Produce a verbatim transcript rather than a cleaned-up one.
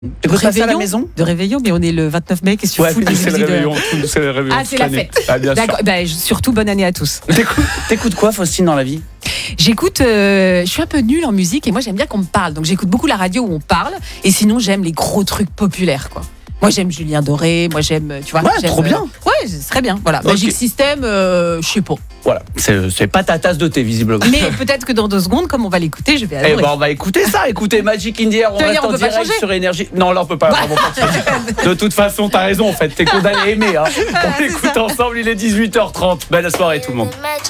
T'écoutes ça à la maison? De réveillon, mais on est le vingt-neuf mai, qu'est-ce que tu Ouais, fous de c'est le musique de- réveillon, tout- c'est le réveillon. Ah, c'est la toute l'année. fête. Ah, bien sûr. D'accord. Bah, je- surtout bonne année à tous. T'écoutes, t'écoutes quoi, Faustine, dans la vie? J'écoute, euh, je suis un peu nulle en musique et moi j'aime bien qu'on me parle. Donc j'écoute beaucoup la radio où on parle. Et sinon j'aime les gros trucs populaires, quoi. Moi j'aime Julien Doré, moi j'aime, tu vois. Ouais, j'aime, trop bien. euh, ouais, ce serait bien. Voilà. Ok. Magic System, euh, je sais pas. Voilà, c'est, c'est pas ta tasse de thé, visiblement. Mais peut-être que dans deux secondes, comme on va l'écouter, je vais Eh adorer. ben, on va écouter ça. Écoutez Magic in the Air, on Ça veut reste dire, on en peut pas direct changer sur Énergie. Non, là, on peut pas vraiment continuer. De toute façon, t'as raison, en fait. T'es condamné à aimer. Hein. On c'est l'écoute ça. ensemble, il est dix-huit heures trente. Belle soirée, tout le monde. Magic